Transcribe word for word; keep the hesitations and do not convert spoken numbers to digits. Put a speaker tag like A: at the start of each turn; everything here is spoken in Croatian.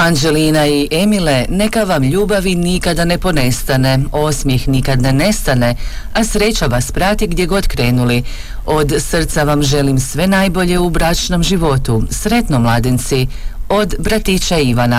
A: Anđelina i Emile, neka vam ljubavi nikada ne ponestane, osmijeh nikad ne nestane, a sreća vas prati gdje god krenuli. Od srca vam želim sve najbolje u bračnom životu. Sretno, mladenci. Od bratića Ivana.